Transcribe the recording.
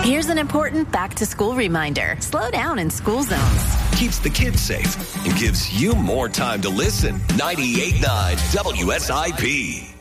Here's an important back-to-school reminder. Slow down in school zones. Keeps the kids safe and gives you more time to listen. 98.9 WSIP.